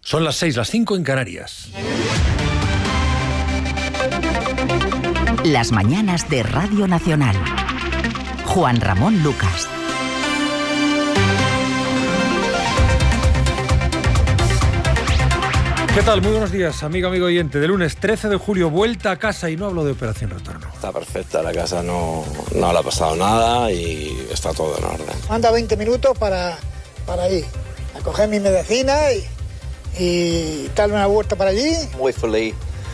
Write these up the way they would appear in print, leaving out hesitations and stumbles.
Son las 6, las 5 en Canarias. Las mañanas de Radio Nacional. Juan Ramón Lucas. ¿Qué tal? Muy buenos días, amigo oyente. De lunes 13 de julio, vuelta a casa, y no hablo de operación retorno. Está perfecta, la casa no le ha pasado nada y está todo en orden. Anda 20 minutos para ir a coger mi medicina y darle una vuelta para allí. Muy feliz.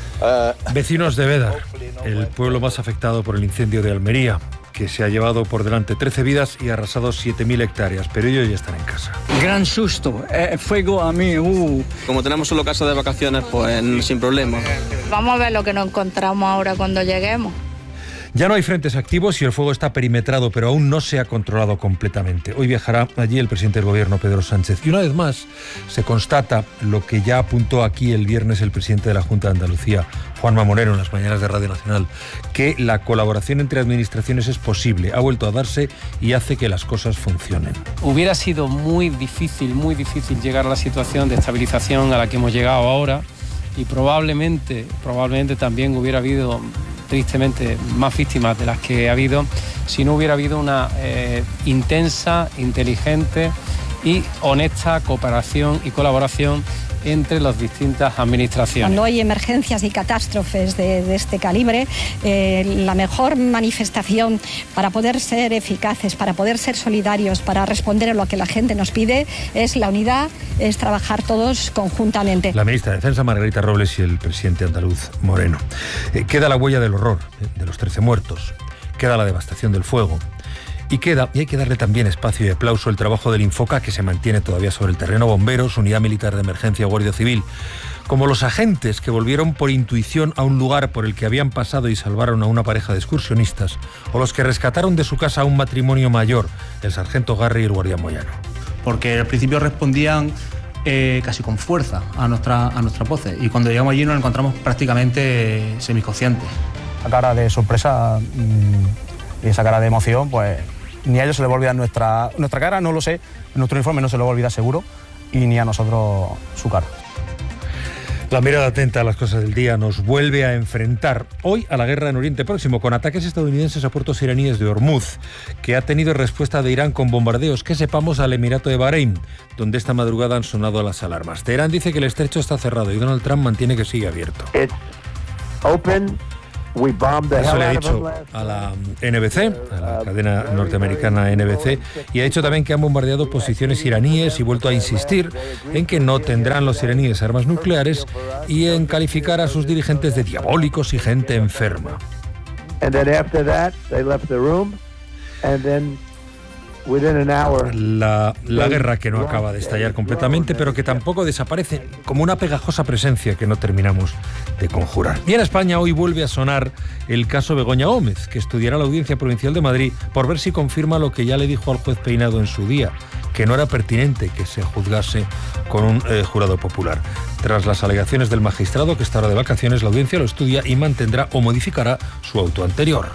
Vecinos de Bédar, el pueblo más afectado por el incendio de Almería, que se ha llevado por delante 13 vidas y ha arrasado 7.000 hectáreas, pero ellos ya están en casa. Gran susto, fuego a mí. Como tenemos solo casa de vacaciones, pues sin problema. Vamos a ver lo que nos encontramos ahora cuando lleguemos. Ya no hay frentes activos y el fuego está perimetrado, pero aún no se ha controlado completamente. Hoy viajará allí el presidente del Gobierno, Pedro Sánchez. Y una vez más se constata lo que ya apuntó aquí el viernes el presidente de la Junta de Andalucía, Juanma Moreno, en las mañanas de Radio Nacional, que la colaboración entre administraciones es posible, ha vuelto a darse y hace que las cosas funcionen. Hubiera sido muy difícil llegar a la situación de estabilización a la que hemos llegado ahora, y probablemente también hubiera habido, tristemente, más víctimas de las que ha habido si no hubiera habido una intensa, inteligente y honesta cooperación y colaboración entre las distintas administraciones. Cuando hay emergencias y catástrofes de este calibre, la mejor manifestación para poder ser eficaces, para poder ser solidarios, para responder a lo que la gente nos pide, es la unidad, es trabajar todos conjuntamente. La ministra de Defensa, Margarita Robles, y el presidente andaluz, Moreno. Queda la huella del horror, de los 13 muertos, queda la devastación del fuego. Y hay que darle también espacio y aplauso al trabajo del Infoca, que se mantiene todavía sobre el terreno, bomberos, unidad militar de emergencia, Guardia Civil, como los agentes que volvieron por intuición a un lugar por el que habían pasado y salvaron a una pareja de excursionistas, o los que rescataron de su casa a un matrimonio mayor, el sargento Garri y el guardián Moyano. Porque al principio respondían casi con fuerza a nuestras voces, y cuando llegamos allí nos encontramos prácticamente semiconscientes. La cara de sorpresa y esa cara de emoción, pues ni a ellos se les va a olvidar nuestra cara, no lo sé, nuestro uniforme no se les va a olvidar seguro, y ni a nosotros su cara. La mirada atenta a las cosas del día nos vuelve a enfrentar hoy a la guerra en Oriente Próximo, con ataques estadounidenses a puertos iraníes de Hormuz, que ha tenido respuesta de Irán con bombardeos, que sepamos, al Emirato de Bahrein, donde esta madrugada han sonado las alarmas. Teherán dice que el estrecho está cerrado y Donald Trump mantiene que sigue abierto. Eso le ha dicho a la NBC, a la cadena norteamericana NBC, y ha dicho también que han bombardeado posiciones iraníes y vuelto a insistir en que no tendrán los iraníes armas nucleares y en calificar a sus dirigentes de diabólicos y gente enferma. La guerra que no acaba de estallar completamente, pero que tampoco desaparece, como una pegajosa presencia que no terminamos de conjurar. Y en España hoy vuelve a sonar el caso Begoña Gómez, que estudiará la Audiencia Provincial de Madrid por ver si confirma lo que ya le dijo al juez Peinado en su día, que no era pertinente que se juzgase con un jurado popular. Tras las alegaciones del magistrado, que está ahora de vacaciones, la audiencia lo estudia y mantendrá o modificará su auto anterior.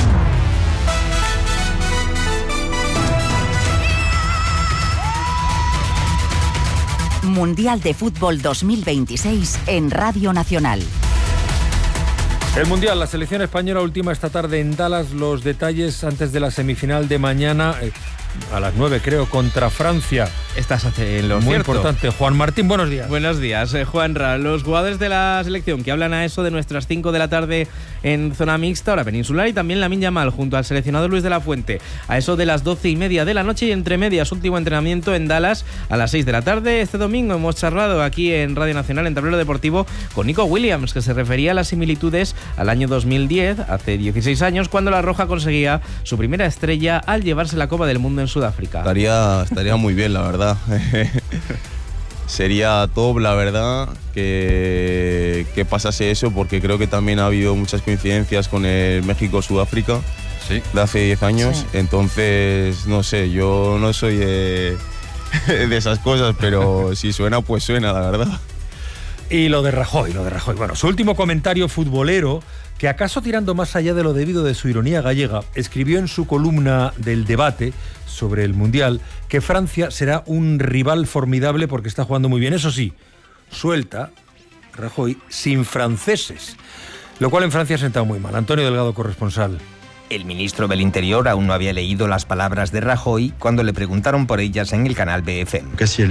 Mundial de Fútbol 2026 en Radio Nacional. El Mundial, la selección española última esta tarde en Dallas. Los detalles antes de la semifinal de mañana, a las 9 creo, contra Francia. Estás en lo muy cierto. Importante. Juan Martín, buenos días. Buenos días, Juanra. Los jugadores de la selección que hablan a eso de nuestras 5 de la tarde en zona mixta, hora peninsular, y también Lamine Yamal junto al seleccionado Luis de la Fuente a eso de las 12:30 de la noche, y entre medias último entrenamiento en Dallas a las 6 de la tarde. Este domingo hemos charlado aquí en Radio Nacional, en Tablero Deportivo, con Nico Williams, que se refería a las similitudes al año 2010, hace 16 años, cuando la Roja conseguía su primera estrella al llevarse la Copa del Mundo en Sudáfrica. Estaría muy bien, la verdad. Sería top, la verdad, que pasase eso, porque creo que también ha habido muchas coincidencias con el México-Sudáfrica, sí, de hace 10 años. Sí. Entonces, no sé, yo no soy de esas cosas, pero si suena, pues suena, la verdad. Y lo de Rajoy. Bueno, su último comentario futbolero, que acaso tirando más allá de lo debido de su ironía gallega, escribió en su columna del Debate sobre el Mundial que Francia será un rival formidable porque está jugando muy bien. Eso sí, suelta Rajoy sin franceses, lo cual en Francia ha sentado muy mal. Antonio Delgado, corresponsal. El ministro del Interior aún no había leído las palabras de Rajoy cuando le preguntaron por ellas en el canal BFM.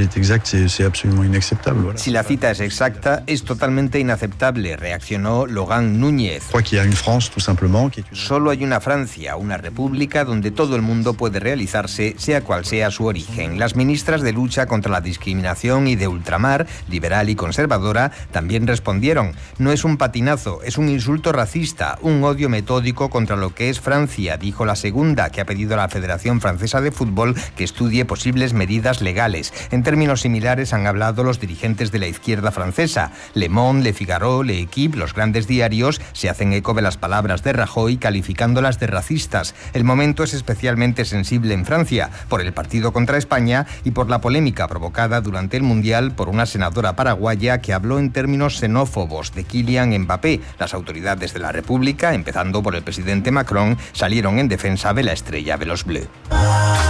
Si la cita es exacta, es totalmente inaceptable, reaccionó Logan Núñez. Solo hay una Francia, una república donde todo el mundo puede realizarse, sea cual sea su origen. Las ministras de lucha contra la discriminación y de ultramar, liberal y conservadora, también respondieron. No es un patinazo, es un insulto racista, un odio metódico contra lo que es Francia, dijo la segunda, que ha pedido a la Federación Francesa de Fútbol que estudie posibles medidas legales. En términos similares han hablado los dirigentes de la izquierda francesa. Le Monde, Le Figaro, Le Equipe, los grandes diarios, se hacen eco de las palabras de Rajoy calificándolas de racistas. El momento es especialmente sensible en Francia, por el partido contra España y por la polémica provocada durante el Mundial por una senadora paraguaya que habló en términos xenófobos de Kylian Mbappé. Las autoridades de la República, empezando por el presidente Macron, salieron en defensa de la estrella de los Bleus.